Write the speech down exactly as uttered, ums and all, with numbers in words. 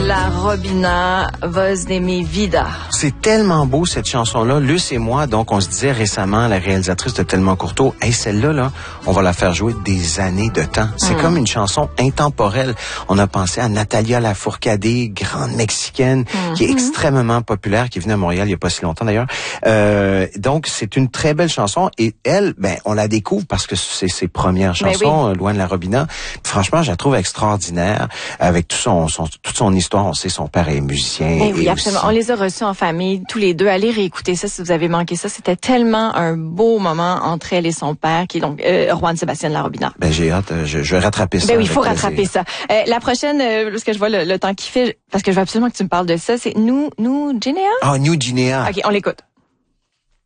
La Robina, Voz de mi vida. C'est tellement beau, cette chanson-là. Luce et moi, donc, on se disait récemment, la réalisatrice de Tellement Courteau, hey, celle-là, là, on va la faire jouer des années de temps. C'est mm. comme une chanson intemporelle. On a pensé à Natalia Lafourcade, grande mexicaine, mm-hmm. qui est extrêmement populaire, qui est venue à Montréal il y a pas si longtemps d'ailleurs. Euh, donc, c'est une très belle chanson. Et elle, ben, on la découvre parce que c'est ses premières chansons, oui. Loin de la Robina. Franchement, je la trouve extraordinaire, avec tout son, son, toute son histoire. On sait, son père est musicien. Ben oui, absolument. Aussi... On les a reçus en famille, tous les deux. Allez réécouter ça si vous avez manqué ça. C'était tellement un beau moment entre elle et son père, qui est donc euh, Juan Sébastien de la Robina. Ben j'ai hâte. Je, je vais rattraper ça. Ben oui, il faut rattraper ça. Euh, la prochaine, euh, parce que je vois le, le temps qui fait, parce que je veux absolument que tu me parles de ça, c'est Nous, Nous, Guinea. Ah, New Guinea. OK, on l'écoute.